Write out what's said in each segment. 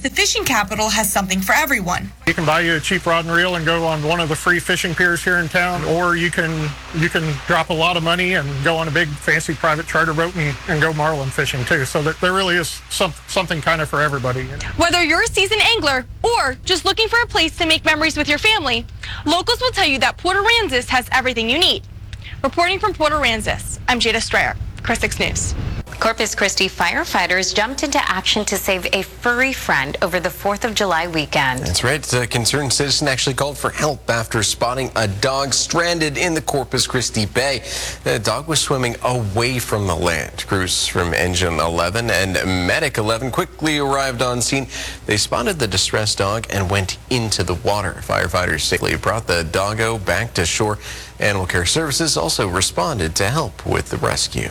the fishing capital has something for everyone. You can buy you a cheap rod and reel and go on one of the free fishing piers here in town, or you can drop a lot of money and go on a big fancy private charter boat and go marlin fishing too. So there really is something kind of for everybody. Whether you're a seasoned angler or just looking for a place to make memories with your family, locals will tell you that Port Aransas has everything you need. Reporting from Port Aransas, I'm Jada Strayer, Chris 6 News. Corpus Christi firefighters jumped into action to save a furry friend over the 4th of July weekend. That's right. A concerned citizen actually called for help after spotting a dog stranded in the Corpus Christi Bay. The dog was swimming away from the land. Crews from Engine 11 and Medic 11 quickly arrived on scene. They spotted the distressed dog and went into the water. Firefighters safely brought the doggo back to shore. Animal Care Services also responded to help with the rescue.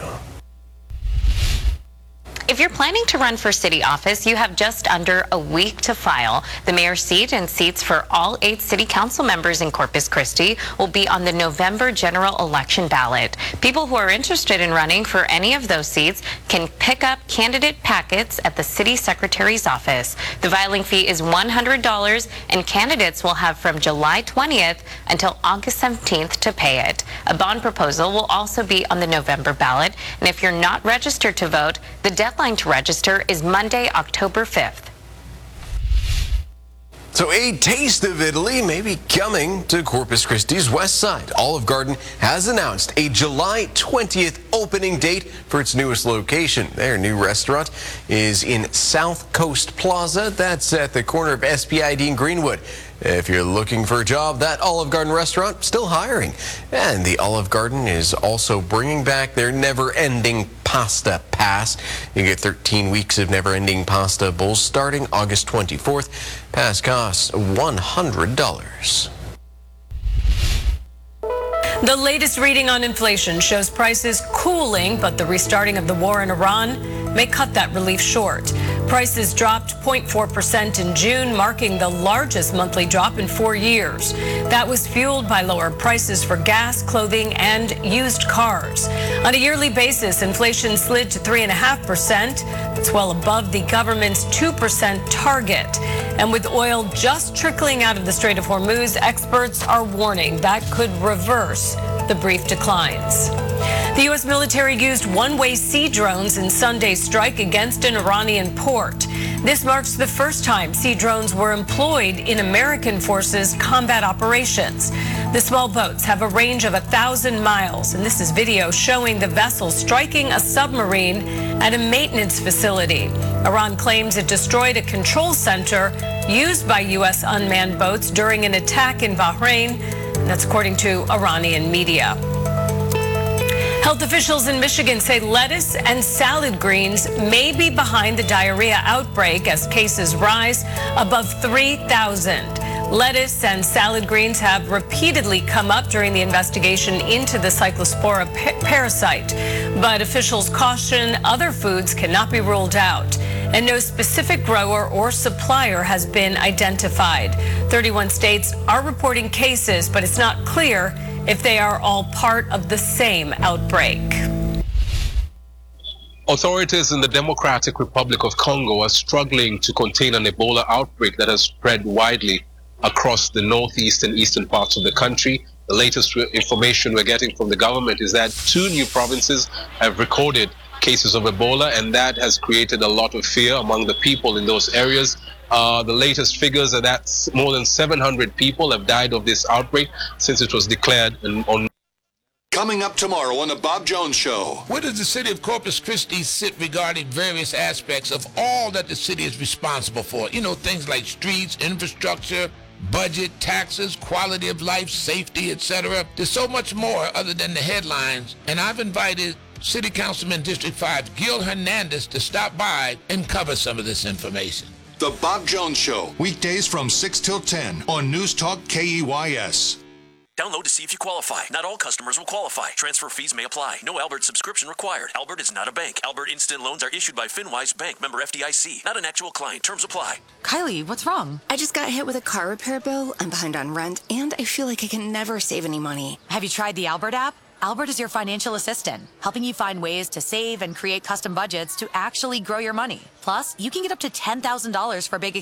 If you're planning to run for city office, you have just under a week to file. The mayor's seat and seats for all 8 city council members in Corpus Christi will be on the November general election ballot. People who are interested in running for any of those seats can pick up candidate packets at the city secretary's office. The filing fee is $100, and candidates will have from July 20th until August 17th to pay it. A bond proposal will also be on the November ballot, and if you're not registered to vote, the deadline to register is Monday, October 5th. So a taste of Italy may be coming to Corpus Christi's west side. Olive Garden has announced a July 20th opening date for its newest location. Their new restaurant is in South Coast Plaza. That's at the corner of SPID and Greenwood. If you're looking for a job, that Olive Garden restaurant still hiring. And the Olive Garden is also bringing back their never-ending pasta pass. You get 13 weeks of never-ending pasta bowls starting August 24th. Pass costs $100. The latest reading on inflation shows prices cooling, but the restarting of the war in Iran may cut that relief short. Prices dropped 0.4% in June, marking the largest monthly drop in 4 years. That was fueled by lower prices for gas, clothing, and used cars. On a yearly basis, inflation slid to 3.5%. That's well above the government's 2% target. And with oil just trickling out of the Strait of Hormuz, experts are warning that could reverse the brief declines. The U.S. military used one-way sea drones in Sunday's strike against an Iranian port. This marks the first time sea drones were employed in American forces' combat operations. The small boats have a range of 1,000 miles, and this is video showing the vessel striking a submarine at a maintenance facility. Iran claims it destroyed a control center used by U.S. unmanned boats during an attack in Bahrain. That's according to Iranian media. Health officials in Michigan say lettuce and salad greens may be behind the diarrhea outbreak as cases rise above 3,000. Lettuce and salad greens have repeatedly come up during the investigation into the Cyclospora parasite, but officials caution other foods cannot be ruled out, and no specific grower or supplier has been identified. 31 states are reporting cases, but it's not clear if they are all part of the same outbreak. Authorities in the Democratic Republic of Congo are struggling to contain an Ebola outbreak that has spread widely across the northeast and eastern parts of the country. The latest information we're getting from the government is that 2 new provinces have recorded cases of Ebola, and that has created a lot of fear among the people in those areas. The latest figures are that more than 700 people have died of this outbreak since it was declared on. Coming up tomorrow on The Bob Jones Show. Where does the city of Corpus Christi sit regarding various aspects of all that the city is responsible for? You know, things like streets, infrastructure, budget, taxes, quality of life, safety, etc. There's so much more other than the headlines, and I've invited City Councilman District 5 Gil Hernandez to stop by and cover some of this information. The Bob Jones Show, weekdays from 6 till 10 on News Talk KEYS. Download to see if you qualify. Not all customers will qualify. Transfer fees may apply. No Albert subscription required. Albert is not a bank. Albert Instant Loans are issued by FinWise Bank, member FDIC. Not an actual client. Terms apply. Kylie, what's wrong? I just got hit with a car repair bill. I'm behind on rent, and I feel like I can never save any money. Have you tried the Albert app? Albert is your financial assistant, helping you find ways to save and create custom budgets to actually grow your money. Plus, you can get up to $10,000 for big